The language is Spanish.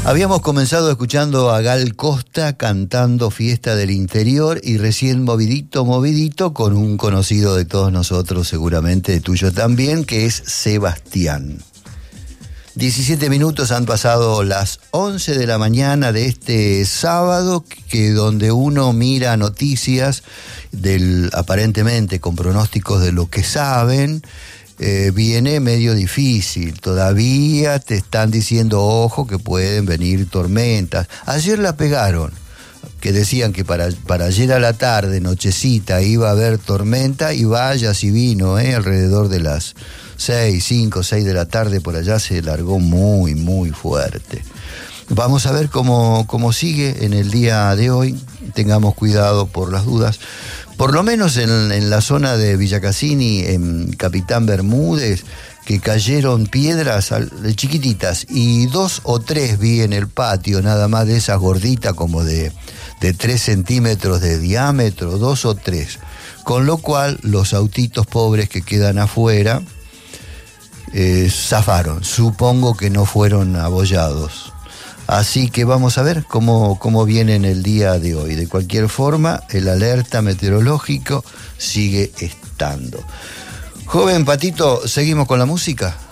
Habíamos comenzado escuchando a Gal Costa cantando Fiesta del Interior y recién movidito con un conocido de todos nosotros, seguramente de tuyo también, que es Sebastián. 17 minutos han pasado las 11 de la mañana de este sábado, que donde uno mira noticias aparentemente con pronósticos de lo que saben. Viene medio difícil, todavía te están diciendo ojo que pueden venir tormentas. Ayer la pegaron, que decían que para ayer a la tarde, nochecita, iba a haber tormenta y vaya si vino, alrededor de las 5, 6 de la tarde por allá se largó muy, muy fuerte. Vamos a ver cómo sigue en el día de hoy, tengamos cuidado por las dudas. Por lo menos en la zona de Villa Cassini, en Capitán Bermúdez, que cayeron piedras chiquititas y 2 o 3 vi en el patio, nada más de esas gorditas como de 3 centímetros de diámetro, 2 o 3. Con lo cual los autitos pobres que quedan afuera zafaron, supongo que no fueron abollados. Así que vamos a ver cómo viene en el día de hoy. De cualquier forma, el alerta meteorológico sigue estando. Joven Patito, ¿seguimos con la música?